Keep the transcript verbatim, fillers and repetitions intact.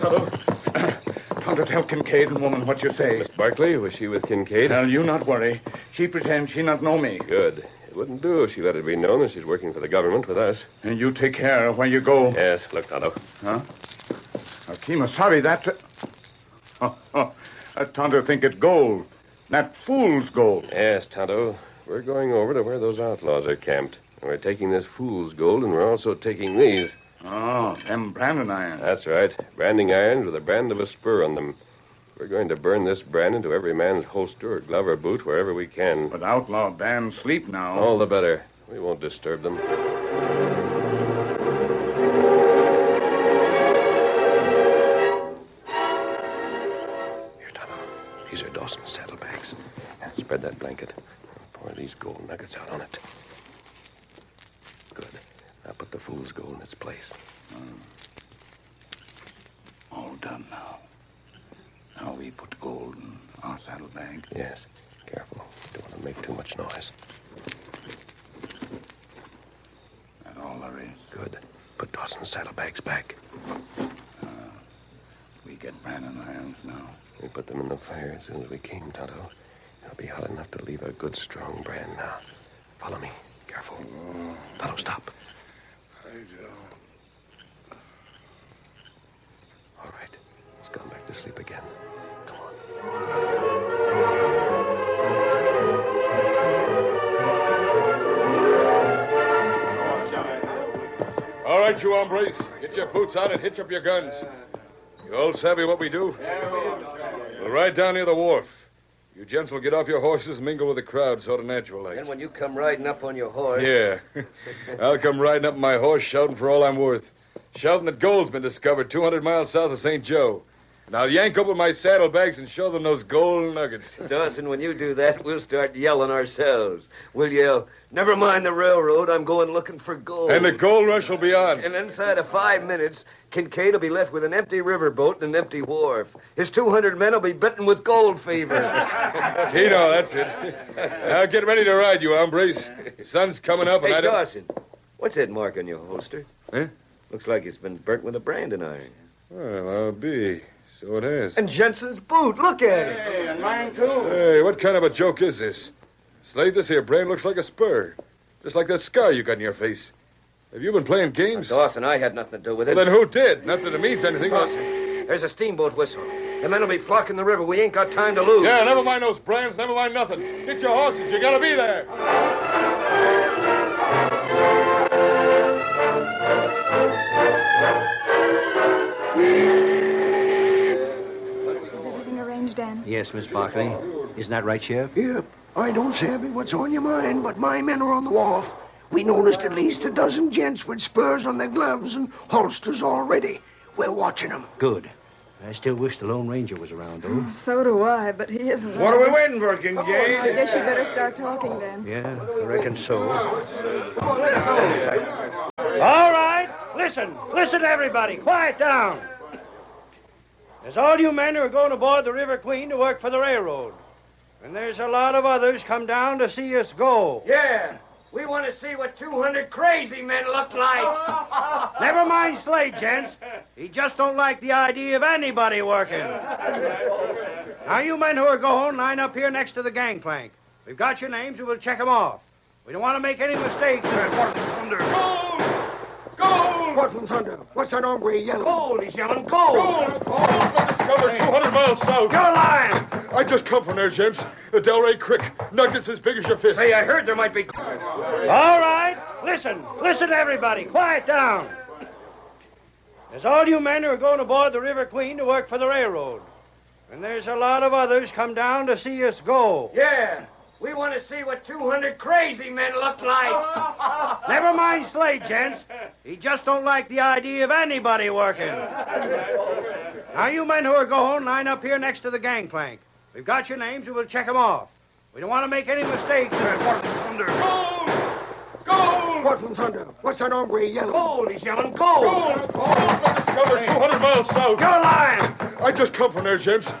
Tonto, tell Kincaid and woman what you say. Miss Barkley, was she with Kincaid? Well, you not worry. She pretends she not know me. Good. It wouldn't do if she let it be known that she's working for the government with us. And you take care of where you go. Yes, look, Tonto. Huh? Akima, sorry, that... Oh, oh. That Tonto think it's gold. That fool's gold. Yes, Tonto. We're going over to where those outlaws are camped. And we're taking this fool's gold, and we're also taking these. Oh, them branding irons. That's right. Branding irons with a brand of a spur on them. We're going to burn this brand into every man's holster or glove or boot wherever we can. But outlaw bands sleep now. All the better. We won't disturb them. Here, Tonto. These are Dawson's saddlebags. Now, spread that blanket. Pour these gold nuggets out on it. Good. Now put the fool's gold in its place. Hmm. All done now. Now we put gold in our saddlebag. Yes. Careful. Don't want to make too much noise. That's all there is. Good. Put Dawson's saddlebags back. Uh, we get branding irons now. We put them in the fire as soon as we came, Tonto. They'll be hot enough to leave a good, strong brand now. Follow me. Careful. Oh. Tonto, stop. I do. All right. He's gone back to sleep again. Come on. All right, you hombres. Get your boots on and hitch up your guns. You all savvy what we do? We'll ride down near the wharf. You gents will get off your horses and mingle with the crowd, sort of natural like. Then when you come riding up on your horse... Yeah. I'll come riding up on my horse shouting for all I'm worth. Shouting that gold's been discovered two hundred miles south of Saint Joe. And I'll yank open my saddlebags and show them those gold nuggets. Dawson, when you do that, we'll start yelling ourselves. We'll yell, never mind the railroad, I'm going looking for gold. And the gold rush will be on. And inside of five minutes, Kincaid will be left with an empty riverboat and an empty wharf. His two hundred men will be bitten with gold fever. Tino, that's it. Now get ready to ride, you hombres. The sun's coming up and hey, I don't... Dawson, what's that mark on your holster? Huh? Looks like it's been burnt with a branding iron. Well, I'll be. So it has. And Jensen's boot, look at it. Hey, and mine too. Hey, what kind of a joke is this? Slade, this here brand looks like a spur. Just like that scar you got in your face. Have you been playing games? Now, Dawson, I had nothing to do with it. Well, then who did? Not that it means anything. Dawson, there's a steamboat whistle. The men will be flocking the river. We ain't got time to lose. Yeah, never mind those brands. Never mind nothing. Get your horses. You gotta be there. Dan? Yes, Miss Barkley. Isn't that right, Sheriff? Yep. I don't savvy what's on your mind, but my men are on the wharf. We noticed at least a dozen gents with spurs on their gloves and holsters already. We're watching them. Good. I still wish the Lone Ranger was around, though. Oh, so do I, but he isn't. What are we waiting for, Kincaid? Oh, I guess you better start talking then. Yeah, I reckon so. All right. Listen. Listen, everybody. Quiet down. There's all you men who are going aboard the River Queen to work for the railroad. And there's a lot of others come down to see us go. Yeah. We want to see what two hundred crazy men look like. Never mind Slade, gents. He just don't like the idea of anybody working. Now, you men who are going, line up here next to the gangplank. We've got your names and we'll check them off. We don't want to make any mistakes. What in thunder? Gold! Gold! What in thunder? What's that hombre yelling? Gold, he's yelling gold. Gold! Gold! Discovered two hundred miles south. You're lying. I just come from there, gents. The Delray Creek. Nuggets as big as your fist. Hey, I heard there might be... All right. Listen. Listen, everybody. Quiet down. There's all you men who are going aboard the River Queen to work for the railroad. And there's a lot of others come down to see us go. Yeah. We want to see what two hundred crazy men look like. Never mind Slade, gents. He just don't like the idea of anybody working. Now, you men who are going, line up here next to the gangplank. We've got your names and we'll check them off. We don't want to make any mistakes. What in thunder? Gold! Gold! What in thunder? What's that hombre yelling? Gold, he's yelling gold. Gold! Gold! Discovered two hundred miles south. You're lying. I just come from there, gents.